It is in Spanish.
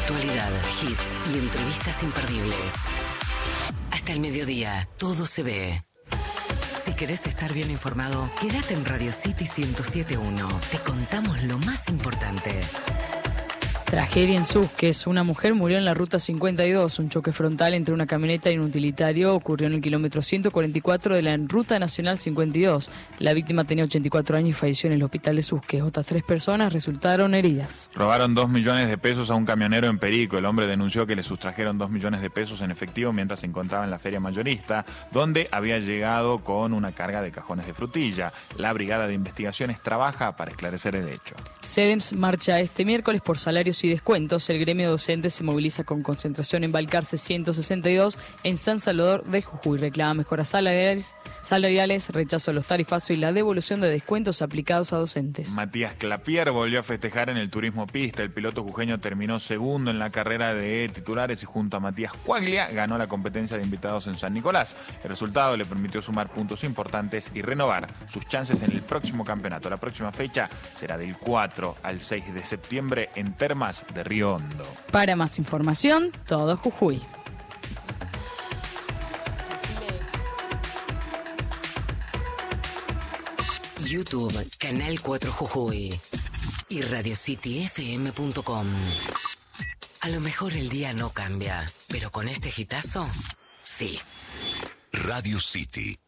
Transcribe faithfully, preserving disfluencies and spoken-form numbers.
Actualidad, hits y entrevistas imperdibles. Hasta el mediodía, todo se ve. Si querés estar bien informado, quédate en Radio City ciento siete punto uno. Te contamos lo más importante. Tragedia en Susques. Una mujer murió en la ruta cincuenta y dos. Un choque frontal entre una camioneta y un utilitario ocurrió en el kilómetro ciento cuarenta y cuatro de la ruta nacional cincuenta y dos. La víctima tenía ochenta y cuatro años y falleció en el hospital de Susques. Otras tres personas resultaron heridas. Robaron dos millones de pesos a un camionero en Perico. El hombre denunció que le sustrajeron dos millones de pesos en efectivo mientras se encontraba en la feria mayorista, donde había llegado con una carga de cajones de frutilla. La Brigada de Investigaciones trabaja para esclarecer el hecho. SEDEMS marcha este miércoles por salarios y descuentos. El gremio docente se moviliza con concentración en Balcarce ciento sesenta y dos en San Salvador de Jujuy. Reclama mejoras salariales, salariales, rechazo a los tarifazos y la devolución de descuentos aplicados a docentes. Matías Clapier volvió a festejar en el turismo pista. El piloto jujeño terminó segundo en la carrera de titulares y junto a Matías Cuaglia ganó la competencia de invitados en San Nicolás. El resultado le permitió sumar puntos importantes y renovar sus chances en el próximo campeonato. La próxima fecha será del cuatro al seis de septiembre en Termas de Río Hondo. Para más información, todo Jujuy. YouTube, Canal cuatro Jujuy y radio city f m punto com. A lo mejor el día no cambia, pero con este hitazo, sí. Radio City.